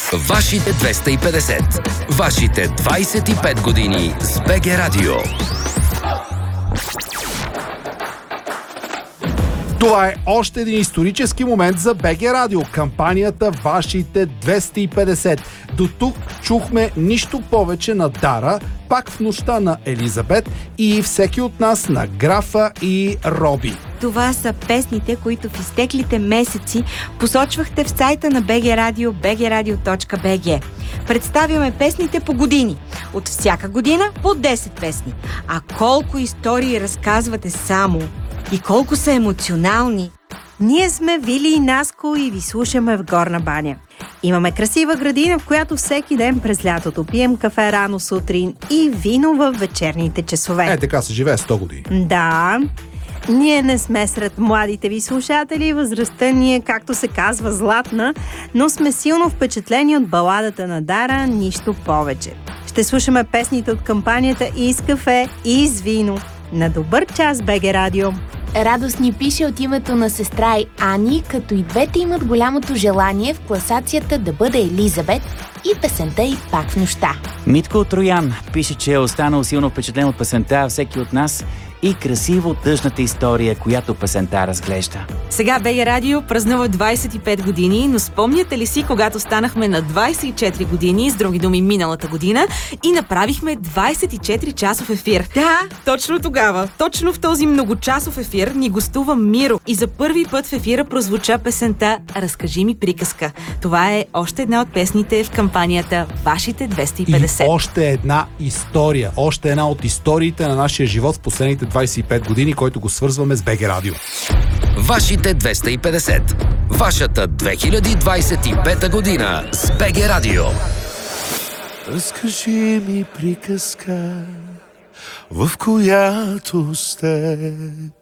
Вашите 250. Вашите 25 години с БГ Радио. Това е още един исторически момент за БГ Радио. Кампанията Вашите 250. До тук чухме нищо повече на Дара, пак в нощта на Елизабет и всеки от нас на Графа и Роби. Това са песните, които в изтеклите месеци посочвахте в сайта на БГ Радио, bgradio.bg. Представяме песните по години. От всяка година по 10 песни. А колко истории разказвате само и колко са емоционални. Ние сме Вили и Наско и ви слушаме в Горна баня. Имаме красива градина, в която всеки ден през лятото пием кафе рано сутрин и вино в вечерните часове. Така се живее 100 години. Да, ние не сме сред младите ви слушатели, възрастта ни е, както се казва, златна, но сме силно впечатлени от баладата на Дара, нищо повече. Ще слушаме песните от кампанията и с кафе, и с вино. На добър час, БГ Радио! Радост ни пише от името на сестра й Ани, като и двете имат голямото желание в класацията да бъде Елизабет и песента й Пак в нощта. Митко от Троян пише, че е останал силно впечатлен от песента всеки от нас и красиво тъжната история, която песента разглежда. Сега БГ Радио празнува 25 години, но спомняте ли си, когато станахме на 24 години, с други думи миналата година, и направихме 24-часов ефир? Да. Точно тогава, точно в този многочасов ефир ни гостува Миро и за първи път в ефира прозвуча песента «Разкажи ми приказка». Това е още една от песните в кампанията Вашите 250. И още една история, още една от историите на нашия живот в последните 25 години, който го свързваме с БГ Радио. Вашите 250. Вашата 2025 година с БГ Радио. Разкажи ми приказка, в която с теб